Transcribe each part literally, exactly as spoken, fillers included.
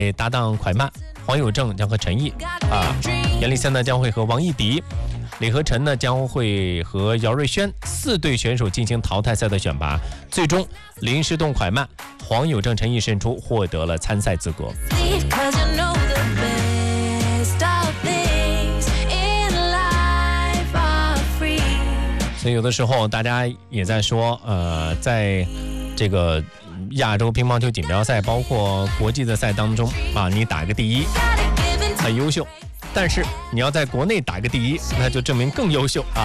搭档蒯曼，黄有正将和陈毅啊，严立森呢将会和王艺迪，李和晨呢将会和姚瑞轩，四队选手进行淘汰赛的选拔，最终林诗栋、蒯曼、黄有正、陈毅胜出，获得了参赛资格。所以有的时候大家也在说，呃，在这个亚洲乒乓球锦标赛，包括国际的赛当中啊，你打个第一很优秀，但是你要在国内打个第一，那就证明更优秀啊。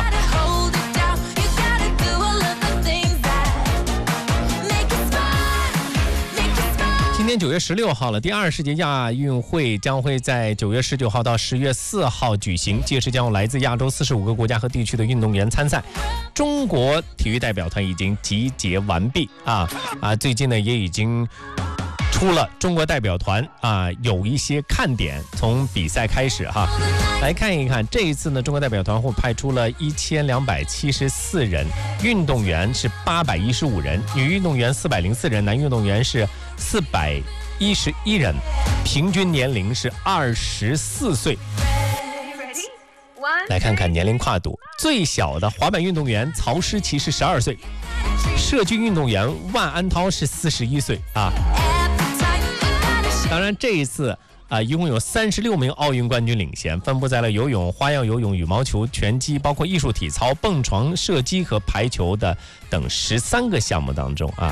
今天九月十六号了，第二十届亚运会将会在九月十九号到十月四号举行，届时将有来自亚洲四十五个国家和地区的运动员参赛。中国体育代表团已经集结完毕啊啊！最近呢也已经出了中国代表团啊，有一些看点。从比赛开始哈，来看一看这一次呢，中国代表团会派出了一千两百七十四人，运动员是八百一十五人，女运动员四百零四人，男运动员是四百一十一人，平均年龄是二十四岁。来看看年龄跨度，最小的滑板运动员曹诗琪是十二岁，射击运动员万安涛是四十一岁啊。当然这一次啊、呃，一共有三十六名奥运冠军领衔，分布在了游泳、花样游泳、羽毛球、拳击，包括艺术体操、蹦床、射击和排球的等十三个项目当中啊。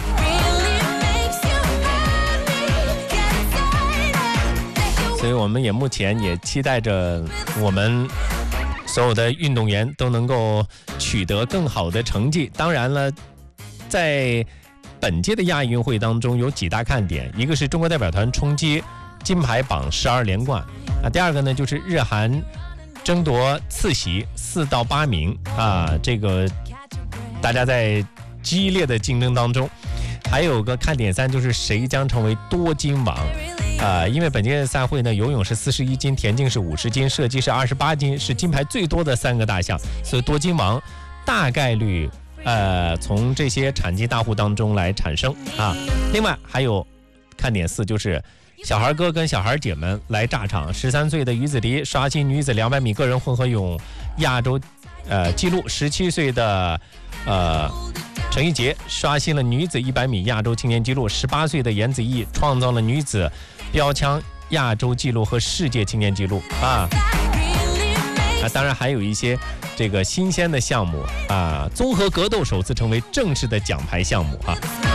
所以我们也目前也期待着我们所有的运动员都能够取得更好的成绩。当然了，在本届的亚运会当中有几大看点，一个是中国代表团冲击金牌榜十二连冠啊，第二个呢就是日韩争夺次席四到八名啊，这个大家在激烈的竞争当中。还有个看点三就是谁将成为多金王啊，因为本届赛会呢，游泳是四十一斤，田径是五十斤，射击是二十八斤，是金牌最多的三个大项，所以多金王大概率呃，从这些产级大户当中来产生啊。另外还有看点四，就是小孩哥跟小孩姐们来炸场。十三岁的于子迪刷新女子两百米个人混合泳亚洲呃纪录，十七岁的呃陈一杰刷新了女子一百米亚洲青年纪录，十八岁的严子毅创造了女子标枪亚洲纪录和世界青年纪录啊。啊，当然还有一些这个新鲜的项目啊，综合格斗首次成为正式的奖牌项目啊。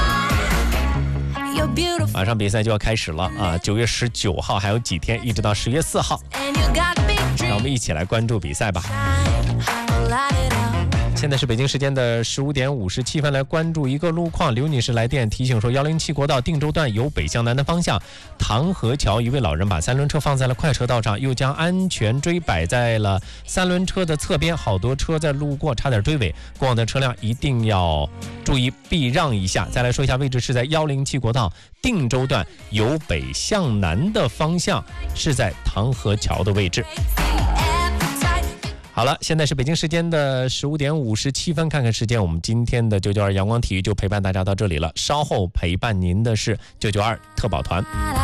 马上比赛就要开始了啊，九月十九号还有几天，一直到十月四号，让我们一起来关注比赛吧。现在是北京时间的十五点五十七分，来关注一个路况。刘女士来电提醒说，幺零七国道定州段由北向南的方向，唐河桥一位老人把三轮车放在了快车道上，又将安全锥摆在了三轮车的侧边，好多车在路过差点追尾，过往的车辆一定要注意避让一下。再来说一下位置，是在幺零七国道定州段由北向南的方向，是在唐河桥的位置。好了，现在是北京时间的十五点五十七分，看看时间，我们今天的九九二阳光体育就陪伴大家到这里了。稍后陪伴您的是九九二特保团。